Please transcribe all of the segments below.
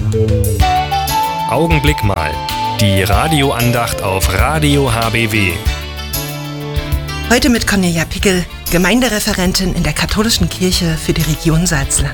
Augenblick mal. Die Radioandacht auf Radio HBW. Heute mit Cornelia Pickel, Gemeindereferentin in der Katholischen Kirche für die Region Salzland.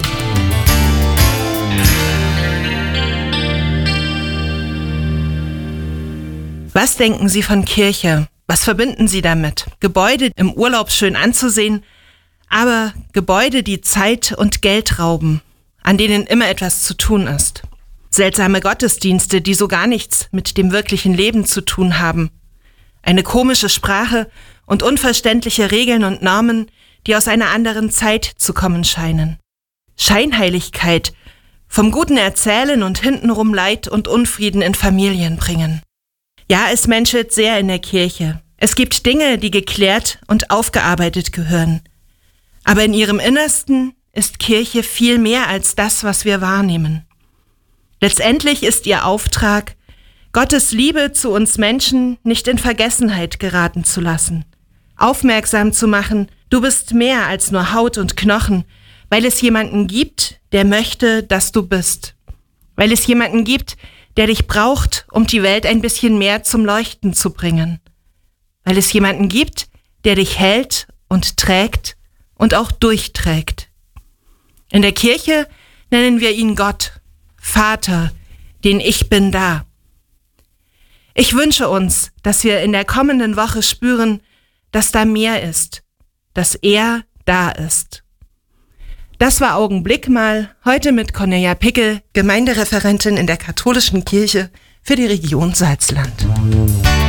Was denken Sie von Kirche? Was verbinden Sie damit? Gebäude im Urlaub schön anzusehen, aber Gebäude, die Zeit und Geld rauben, an denen immer etwas zu tun ist. Seltsame Gottesdienste, die so gar nichts mit dem wirklichen Leben zu tun haben. Eine komische Sprache und unverständliche Regeln und Normen, die aus einer anderen Zeit zu kommen scheinen. Scheinheiligkeit, vom guten Erzählen und hintenrum Leid und Unfrieden in Familien bringen. Ja, es menschelt sehr in der Kirche. Es gibt Dinge, die geklärt und aufgearbeitet gehören. Aber in ihrem Innersten ist Kirche viel mehr als das, was wir wahrnehmen. Letztendlich ist ihr Auftrag, Gottes Liebe zu uns Menschen nicht in Vergessenheit geraten zu lassen. Aufmerksam zu machen, du bist mehr als nur Haut und Knochen, weil es jemanden gibt, der möchte, dass du bist. Weil es jemanden gibt, der dich braucht, um die Welt ein bisschen mehr zum Leuchten zu bringen. Weil es jemanden gibt, der dich hält und trägt und auch durchträgt. In der Kirche nennen wir ihn Gott, Vater, den Ich Bin da. Ich wünsche uns, dass wir in der kommenden Woche spüren, dass da mehr ist, dass er da ist. Das war Augenblick mal, heute mit Cornelia Pickel, Gemeindereferentin in der Katholischen Kirche für die Region Salzland.